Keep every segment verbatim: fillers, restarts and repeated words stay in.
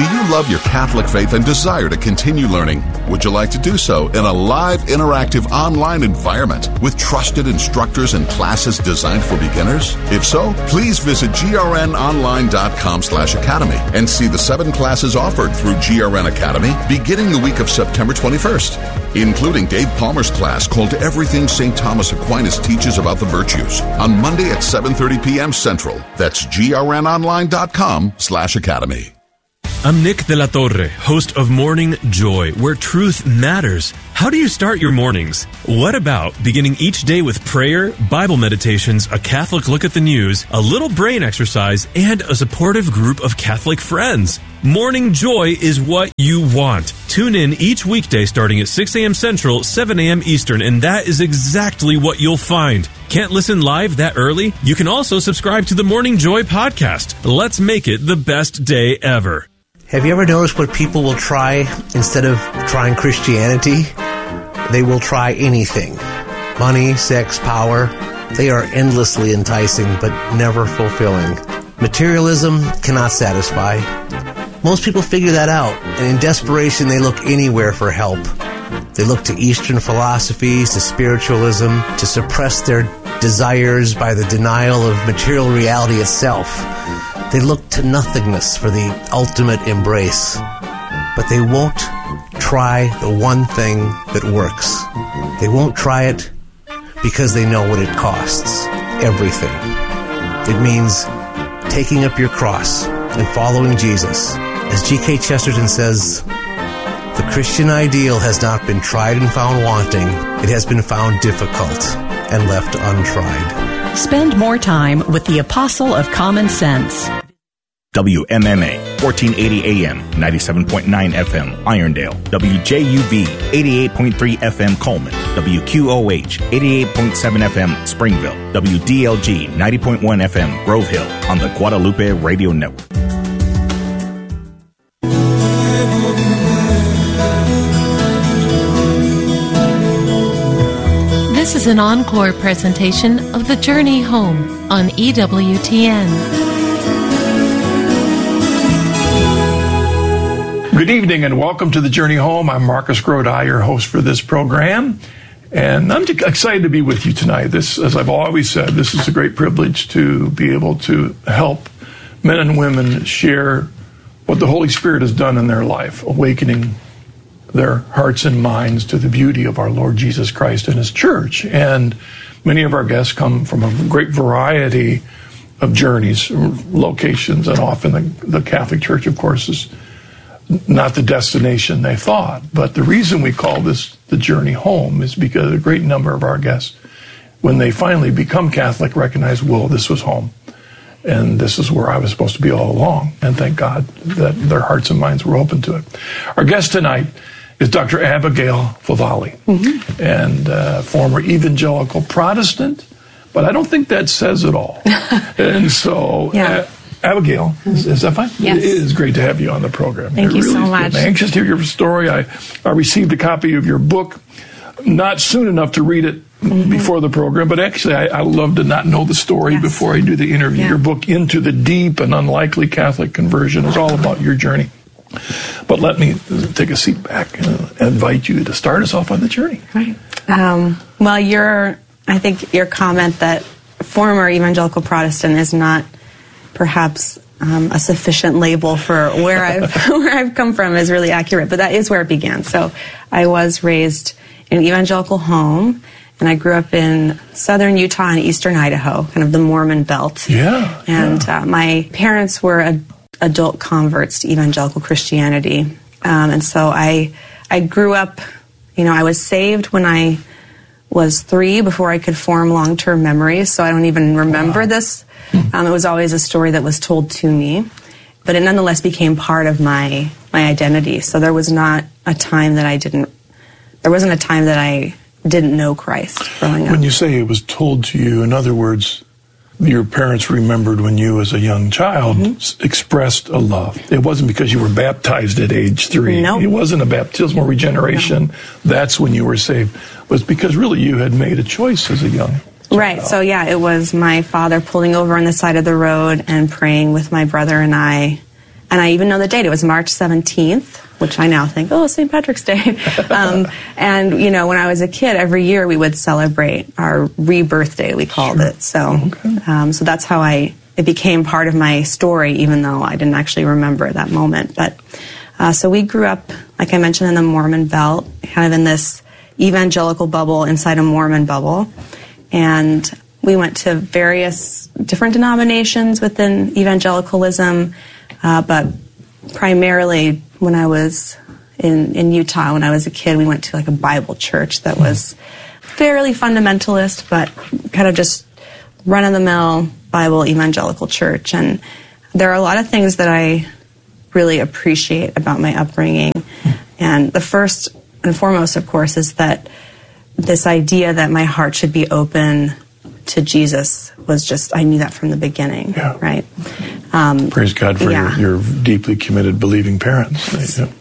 Do you love your Catholic faith and desire to continue learning? Would you like to do so in a live, interactive, online environment with trusted instructors and classes designed for beginners? If so, please visit grnonline.com slash academy and see the seven classes offered through G R N Academy beginning the week of September twenty-first, including Dave Palmer's class called Everything Saint Thomas Aquinas Teaches About the Virtues on Monday at seven thirty p.m. Central. That's grnonline.com slash academy. I'm Nick De La Torre, host of Morning Joy, where truth matters. How do you start your mornings? What about beginning each day with prayer, Bible meditations, a Catholic look at the news, a little brain exercise, and a supportive group of Catholic friends? Morning Joy is what you want. Tune in each weekday starting at six a.m. Central, seven a.m. Eastern, and that is exactly what you'll find. Can't listen live that early? You can also subscribe to the Morning Joy podcast. Let's make it the best day ever. Have you ever noticed what people will try instead of trying Christianity? They will try anything. Money, sex, power. They are endlessly enticing but never fulfilling. Materialism cannot satisfy. Most people figure that out, and in desperation they look anywhere for help. They look to Eastern philosophies, to spiritualism, to suppress their desires by the denial of material reality itself. They look to nothingness for the ultimate embrace, but they won't try the one thing that works. They won't try it because they know what it costs. Everything. It means taking up your cross and following Jesus. As G K Chesterton says, the Christian ideal has not been tried and found wanting. It has been found difficult and left untried. Spend more time with the Apostle of Common Sense. W M M A, fourteen eighty A M, ninety-seven point nine F M, Irondale. W J U V, eighty-eight point three F M, Coleman. W Q O H, eighty-eight point seven F M, Springville. W D L G, ninety point one F M, Grove Hill, on the Guadalupe Radio Network. This is an encore presentation of The Journey Home on E W T N. Good evening and welcome to The Journey Home. I'm Marcus Grodi, your host for this program, and I'm excited to be with you tonight. This, as I've always said, this is a great privilege to be able to help men and women share what the Holy Spirit has done in their life, awakening their hearts and minds to the beauty of our Lord Jesus Christ and His church. And many of our guests come from a great variety of journeys, locations, and often the, the Catholic Church, of course, is not the destination they thought. But the reason we call this the journey home is because a great number of our guests, when they finally become Catholic, recognize, well, this was home. And this is where I was supposed to be all along. And thank God that their hearts and minds were open to it. Our guest tonight is Doctor Abigail Favale, mm-hmm. and uh, former evangelical Protestant, but I don't think that says it all. And so, yeah. uh, Abigail, is, is that fine? Yes. It is great to have you on the program. Thank it you really so much. I'm anxious to hear your story. I, I received a copy of your book, not soon enough to read it mm-hmm. before the program, but actually I, I love to not know the story yes. before I do the interview. Yeah. Your book, Into the Deep and Unlikely Catholic Conversion, is all about your journey. But let me take a seat back and invite you to start us off on the journey. Right. Um, well, your, I think your comment that former evangelical Protestant is not perhaps um, a sufficient label for where I've where I've come from is really accurate, but that is where it began. So I was raised in an evangelical home, and I grew up in southern Utah and eastern Idaho, kind of the Mormon belt. Yeah. And yeah. Uh, my parents were a, adult converts to evangelical Christianity, um, and so I I grew up. You know, I was saved when I was three before I could form long-term memories, so I don't even remember wow. this. Um, it was always a story that was told to me, but it nonetheless became part of my my identity. So there was not a time that I didn't, there wasn't a time that I didn't know Christ growing up. When you say it was told to you, in other words, your parents remembered when you as a young child mm-hmm. expressed a love. It wasn't because you were baptized at age three. Nope. It wasn't a baptismal regeneration. No. That's when you were saved. It was because really you had made a choice as a young child. Right. So yeah, it was my father pulling over on the side of the road and praying with my brother and I And I even know the date. It was March seventeenth, which I now think, oh, Saint Patrick's Day. um, and, you know, when I was a kid, every year we would celebrate our rebirth day, we called sure. it. So, okay. um, so that's how I, it became part of my story, even though I didn't actually remember that moment. But, uh, so we grew up, like I mentioned, in the Mormon Belt, kind of in this evangelical bubble inside a Mormon bubble. And we went to various different denominations within evangelicalism, uh, but primarily when I was in, in Utah, when I was a kid, we went to like a Bible church that was fairly fundamentalist, but kind of just run-of-the-mill Bible evangelical church. And there are a lot of things that I really appreciate about my upbringing. And the first and foremost, of course, is that this idea that my heart should be open to Jesus was just, I knew that from the beginning, yeah. right? Um, Praise God for yeah. your, your deeply committed, believing parents. Yeah.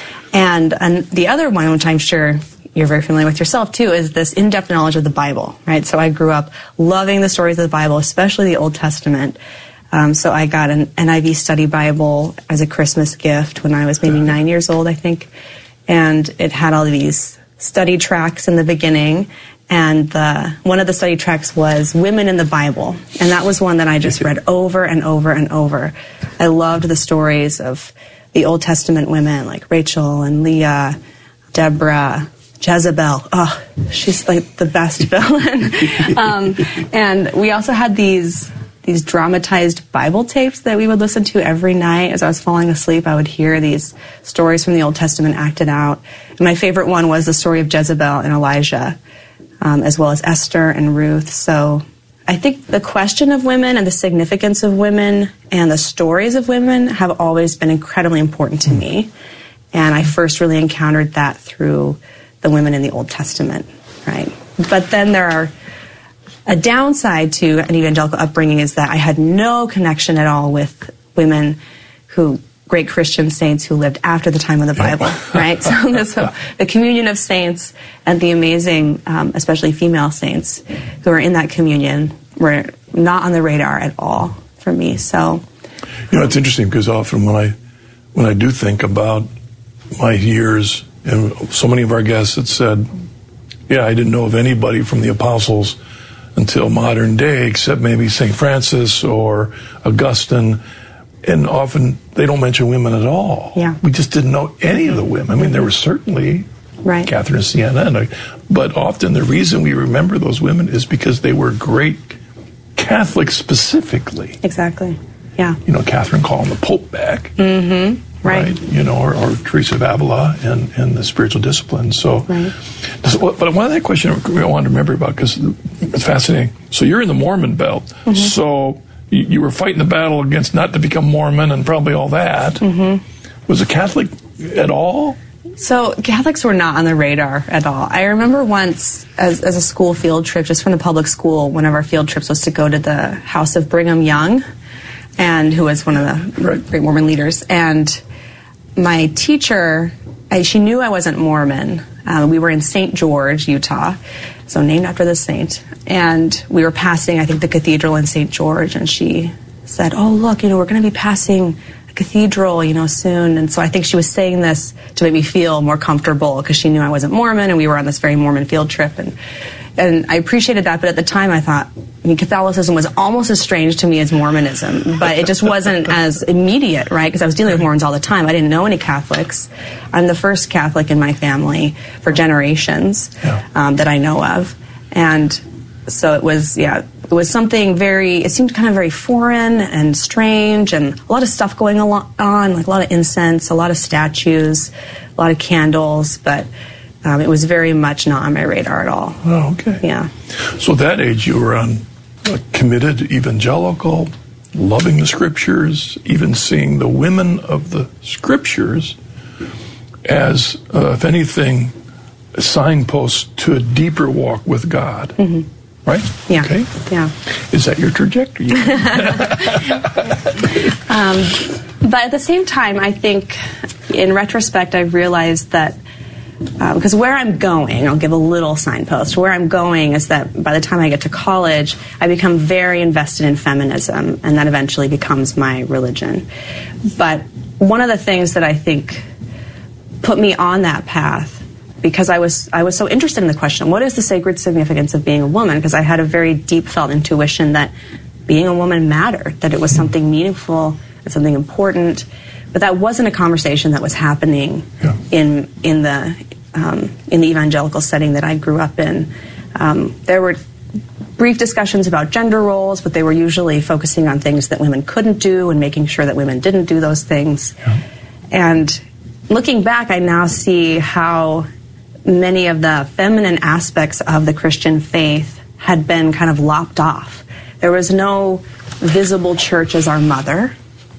And, and the other one, which I'm sure you're very familiar with yourself too, is this in-depth knowledge of the Bible, right? So I grew up loving the stories of the Bible, especially the Old Testament. Um, so I got an N I V study Bible as a Christmas gift when I was maybe nine years old, I think. And it had all these study tracks in the beginning. And the, one of the study tracks was Women in the Bible. And that was one that I just read over and over and over. I loved the stories of the Old Testament women like Rachel and Leah, Deborah, Jezebel. Oh, she's like the best villain. um, and we also had these these dramatized Bible tapes that we would listen to every night. As I was falling asleep, I would hear these stories from the Old Testament acted out. And my favorite one was the story of Jezebel and Elijah, um, as well as Esther and Ruth. So I think the question of women and the significance of women and the stories of women have always been incredibly important to me. And I first really encountered that through the women in the Old Testament, right? But then there are a downside to an evangelical upbringing is that I had no connection at all with women who, great Christian saints who lived after the time of the Bible, right? So, this, so the communion of saints and the amazing, um, especially female saints who are in that communion were not on the radar at all for me. So, you know, it's interesting because often when I when I do think about my years, and so many of our guests had said, yeah, I didn't know of anybody from the apostles until modern day, except maybe Saint Francis or Augustine, and often they don't mention women at all. Yeah. We just didn't know any of the women. I mean, there was certainly right. Catherine of Siena, and, but often the reason we remember those women is because they were great Catholics specifically. Exactly, yeah. You know, Catherine calling the Pope back. Mm-hmm. Right. right. You know, or, or Teresa of Avila and, and the spiritual discipline. So, right. so, but one other question I wanted to remember about, because it's fascinating. So you're in the Mormon Belt. Mm-hmm. So you, you were fighting the battle against not to become Mormon and probably all that. Mm-hmm. Was it Catholic at all? So Catholics were not on the radar at all. I remember once, as, as a school field trip, just from the public school, one of our field trips was to go to the house of Brigham Young, and who was one of the right. great Mormon leaders. And my teacher, I, she knew I wasn't Mormon. Uh, we were in Saint George, Utah, so named after the saint. And we were passing, I think, the cathedral in Saint George, and she said, oh, look, you know, we're going to be passing a cathedral, you know, soon. And so I think she was saying this to make me feel more comfortable, because she knew I wasn't Mormon, and we were on this very Mormon field trip. And and I appreciated that, but at the time I thought, I mean, Catholicism was almost as strange to me as Mormonism, but it just wasn't as immediate, right? Because I was dealing with Mormons all the time. I didn't know any Catholics. I'm the first Catholic in my family for generations yeah. um, that I know of. And so it was, yeah, it was something very, it seemed kind of very foreign and strange, and a lot of stuff going on, like a lot of incense, a lot of statues, a lot of candles, but Um, it was very much not on my radar at all. Oh, okay. Yeah. So at that age, you were on a committed evangelical, loving the Scriptures, even seeing the women of the Scriptures as, uh, if anything, signposts to a deeper walk with God. Mm-hmm. Right? Yeah. Okay. Yeah. Is that your trajectory? um, but at the same time, I think, in retrospect, I've realized that because uh, where I'm going, I'll give a little signpost. Where I'm going is that by the time I get to college, I become very invested in feminism, and that eventually becomes my religion. But one of the things that I think put me on that path, because I was I was so interested in the question, what is the sacred significance of being a woman? Because I had a very deep felt intuition that being a woman mattered, that it was something meaningful and something important. But that wasn't a conversation that was happening yeah. in in the um, in the evangelical setting that I grew up in. Um, there were brief discussions about gender roles, but they were usually focusing on things that women couldn't do and making sure that women didn't do those things. Yeah. And looking back, I now see how many of the feminine aspects of the Christian faith had been kind of lopped off. There was no visible church as our mother.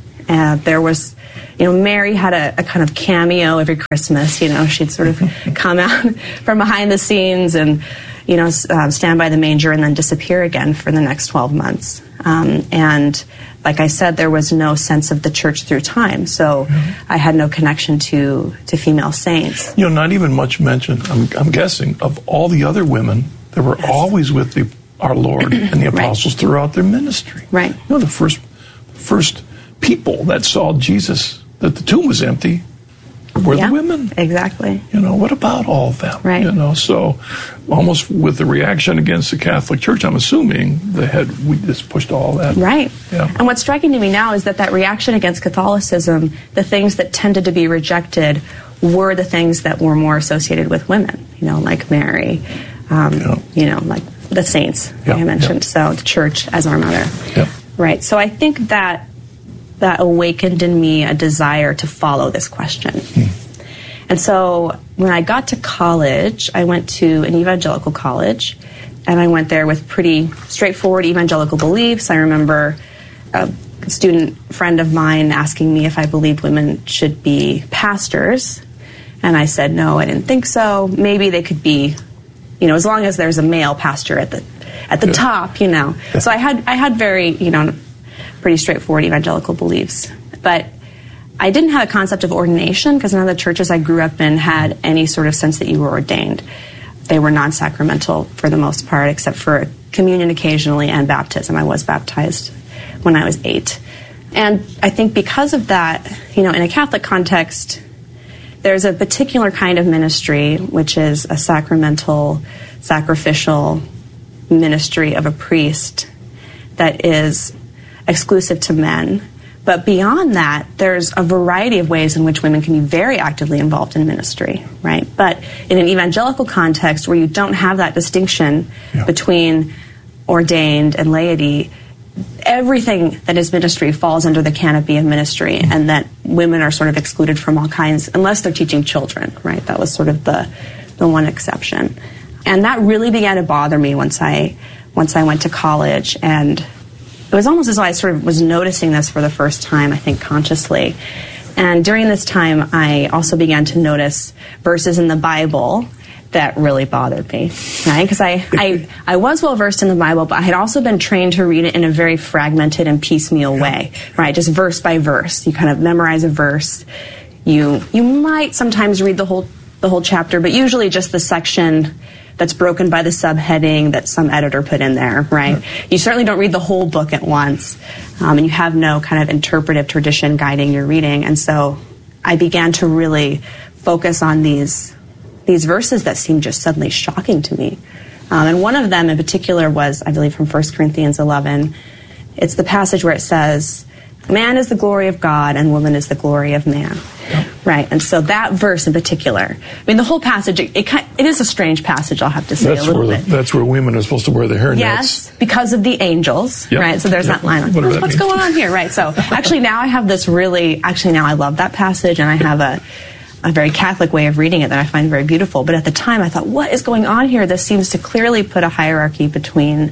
Uh, there was, you know, Mary had a, a kind of cameo every Christmas. You know, she'd sort of come out from behind the scenes and, you know, uh, stand by the manger and then disappear again for the next twelve months. Um, and like I said, there was no sense of the church through time. So mm-hmm. I had no connection to, to female saints. You know, not even much mention, I'm, I'm guessing, of all the other women that were yes. always with the, our Lord and the apostles right. throughout their ministry. Right. You know, the first first people that saw Jesus, that the tomb was empty, were yeah, the women. Exactly. You know, what about all of them? Right. You know, so almost with the reaction against the Catholic Church, I'm assuming they had we just pushed all that. Right. Yeah. And what's striking to me now is that that reaction against Catholicism, the things that tended to be rejected were the things that were more associated with women, you know, like Mary, um, yeah. you know, like the saints, yeah. like I mentioned. Yeah. So the church as our mother. Yeah. Right. So I think that that awakened in me a desire to follow this question. Hmm. And so when I got to college, I went to an evangelical college, and I went there with pretty straightforward evangelical beliefs. I remember a student friend of mine asking me if I believed women should be pastors, and I said no, I didn't think so. Maybe they could be, you know, as long as there's a male pastor at the at the yeah. top, you know. Yeah. So I had I had very, you know, pretty straightforward evangelical beliefs. But I didn't have a concept of ordination because none of the churches I grew up in had any sort of sense that you were ordained. They were non-sacramental for the most part, except for communion occasionally and baptism. I was baptized when I was eight. And I think because of that, you know, in a Catholic context, there's a particular kind of ministry, which is a sacramental, sacrificial ministry of a priest that is exclusive to men. But beyond that, there's a variety of ways in which women can be very actively involved in ministry, right? But in an evangelical context where you don't have that distinction yeah. between ordained and laity, everything that is ministry falls under the canopy of ministry, mm-hmm. and that women are sort of excluded from all kinds, unless they're teaching children, right? That was sort of the, the one exception. And that really began to bother me once I, once I went to college, and it was almost as though I sort of was noticing this for the first time, I think, consciously. And during this time, I also began to notice verses in the Bible that really bothered me, right? Because I, I, I was well-versed in the Bible, but I had also been trained to read it in a very fragmented and piecemeal way, right? Just verse by verse. You kind of memorize a verse. You, you might sometimes read the whole, the whole chapter, but usually just the section that's broken by the subheading that some editor put in there, right? Sure. You certainly don't read the whole book at once, um, and you have no kind of interpretive tradition guiding your reading. And so I began to really focus on these these verses that seemed just suddenly shocking to me. Um, and one of them in particular was, I believe, from First Corinthians eleven. It's the passage where it says, "Man is the glory of God, and woman is the glory of man." Yep. Right, and so that verse in particular, I mean, the whole passage, it, it, it is a strange passage, I'll have to say that's a little where bit. The, that's where women are supposed to wear their hairnets. Yes, because of the angels, yep. right? So there's yep. that line. What What's, that what's going on here, right? So actually now I have this really, actually now I love that passage, and I have a, a very Catholic way of reading it that I find very beautiful. But at the time I thought, what is going on here? This seems to clearly put a hierarchy between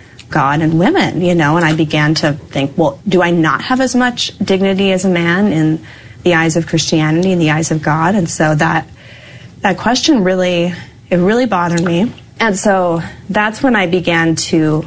God and women, you know, and I began to think, well, do I not have as much dignity as a man in the eyes of Christianity, in the eyes of God? And so that that question really, it really bothered me. And so that's when I began to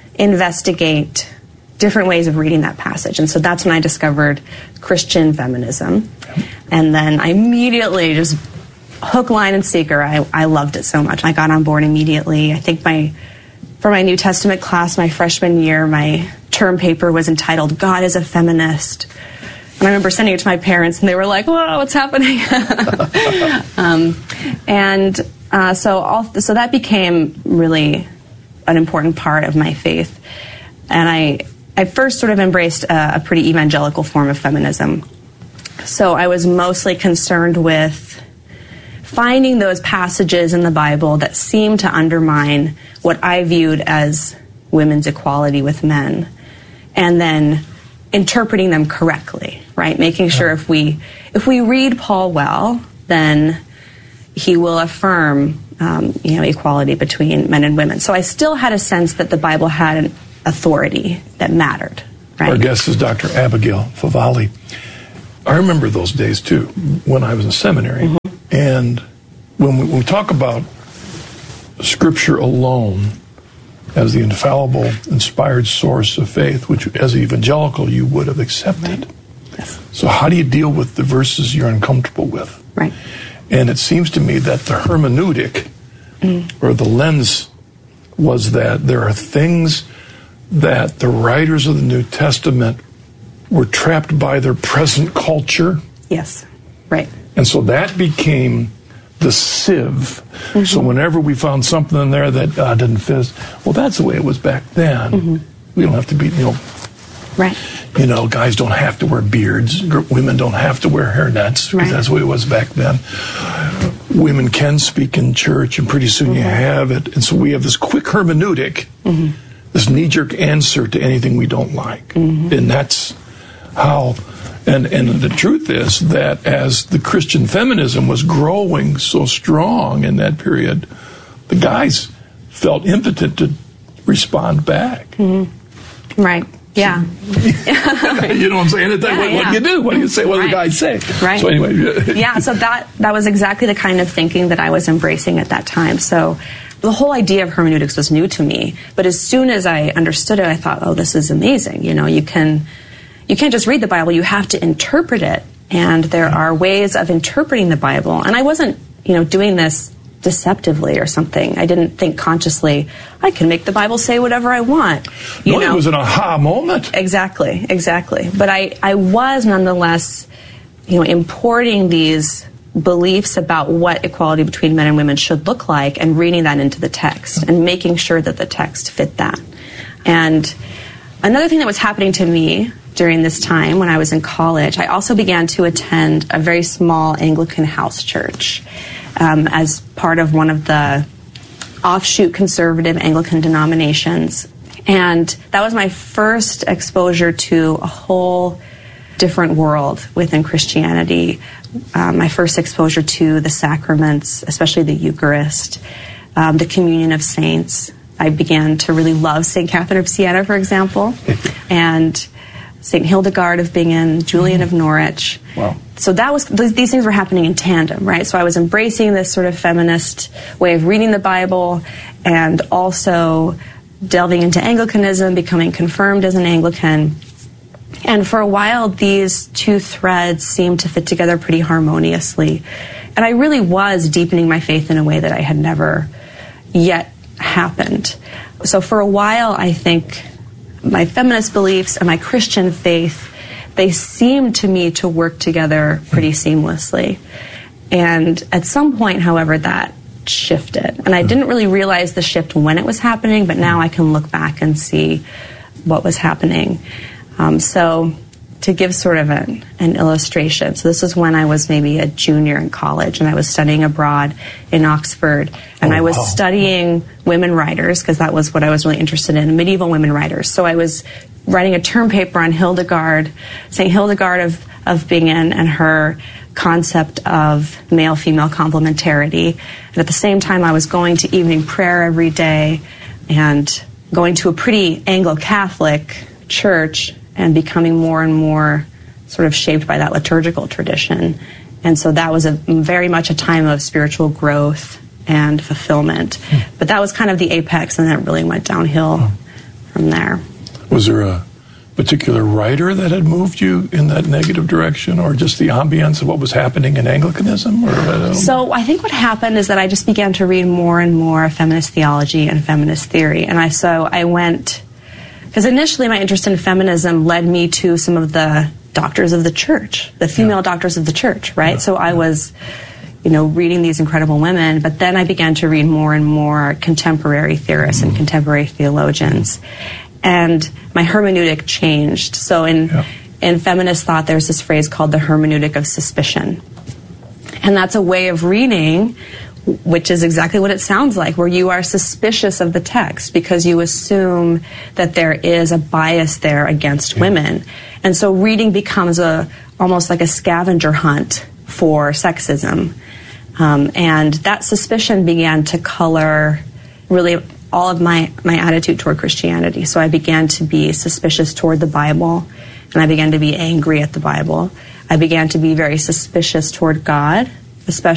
investigate different ways of reading that passage. And so that's when I discovered Christian feminism. And then I immediately just hook, line, and sinker. I, I loved it so much. I got on board immediately. I think my for my New Testament class, my freshman year, my term paper was entitled "God is a Feminist." And I remember sending it to my parents, and they were like, "Whoa, what's happening?" um, and uh, so, all, so that became really an important part of my faith. And I, I first sort of embraced a, a pretty evangelical form of feminism. So I was mostly concerned with finding those passages in the Bible that seemed to undermine what I viewed as women's equality with men, and then interpreting them correctly, right? Making sure if we if we read Paul well, then he will affirm um, you know, equality between men and women. So I still had a sense that the Bible had an authority that mattered, right? Our guest is Doctor Abigail Favale. I remember those days too, when I was in seminary. Mm-hmm. And when we, when we talk about Scripture alone as the infallible, inspired source of faith, which as an evangelical you would have accepted. Right. Yes. So how do you deal with the verses you're uncomfortable with? Right. And it seems to me that the hermeneutic, mm. or the lens, was that there are things that the writers of the New Testament were trapped by their present culture. Yes, right. And so that became the sieve. Mm-hmm. So whenever we found something in there that uh, didn't fit, well, that's the way it was back then. Mm-hmm. We don't have to be, you know, right. You know, guys don't have to wear beards. Women don't have to wear hairnets. Right. That's the way it was back then. Women can speak in church, and pretty soon mm-hmm. you have it. And so we have this quick hermeneutic, mm-hmm. this knee-jerk answer to anything we don't like. Mm-hmm. And that's how... And, and the truth is that as the Christian feminism was growing so strong in that period, the guys felt impotent to respond back. Mm-hmm. Right. Yeah. You know what I'm saying? That, yeah, what, yeah. what do you do? What do you say? What do right. the guys say? Right. So anyway. Yeah, so that, that was exactly the kind of thinking that I was embracing at that time. So the whole idea of hermeneutics was new to me. But as soon as I understood it, I thought, oh, this is amazing. You know, you can... You can't just read the Bible, you have to interpret it. And there are ways of interpreting the Bible. And I wasn't, you know, doing this deceptively or something. I didn't think consciously, I can make the Bible say whatever I want. You no, know? It was an aha moment. Exactly, exactly. But I, I was nonetheless, you know, importing these beliefs about what equality between men and women should look like and reading that into the text and making sure that the text fit that. And another thing that was happening to me during this time when I was in college, I also began to attend a very small Anglican house church um, as part of one of the offshoot conservative Anglican denominations. And that was my first exposure to a whole different world within Christianity. Um, my first exposure to the sacraments, especially the Eucharist, um, the communion of saints. I began to really love Saint Catherine of Siena, for example, and Saint Hildegard of Bingen, Julian of Norwich. Wow. So that was, these things were happening in tandem, right? So I was embracing this sort of feminist way of reading the Bible and also delving into Anglicanism, becoming confirmed as an Anglican. And for a while, these two threads seemed to fit together pretty harmoniously. And I really was deepening my faith in a way that I had never yet happened. So for a while, I think my feminist beliefs and my Christian faith, they seemed to me to work together pretty seamlessly. And at some point, however, that shifted. And I didn't really realize the shift when it was happening, but now I can look back and see what was happening. Um, so to give sort of an, an illustration, so this is when I was maybe a junior in college, and I was studying abroad in Oxford, and oh, I was wow. studying women writers, because that was what I was really interested in, medieval women writers. So I was writing a term paper on Hildegard, Saint Hildegard of, of Bingen, and her concept of male-female complementarity. And at the same time, I was going to evening prayer every day, and going to a pretty Anglo-Catholic church, and becoming more and more sort of shaped by that liturgical tradition. And so that was a very much a time of spiritual growth and fulfillment. Mm. But that was kind of the apex, and then it really went downhill mm. from there. Was there a particular writer that had moved you in that negative direction, or just the ambience of what was happening in Anglicanism? Or, I so I think what happened is that I just began to read more and more feminist theology and feminist theory. And I so I went, because initially my interest in feminism led me to some of the doctors of the church, the female yeah. doctors of the church, right? Yeah. So I was, you know, reading these incredible women, but then I began to read more and more contemporary theorists mm-hmm. and contemporary theologians. And my hermeneutic changed. So in yeah. in feminist thought, there's this phrase called the hermeneutic of suspicion. And that's a way of reading, which is exactly what it sounds like, where you are suspicious of the text because you assume that there is a bias there against yeah. women. And so reading becomes a almost like a scavenger hunt for sexism. Um, and that suspicion began to color really all of my, my attitude toward Christianity. So I began to be suspicious toward the Bible, and I began to be angry at the Bible. I began to be very suspicious toward God, especially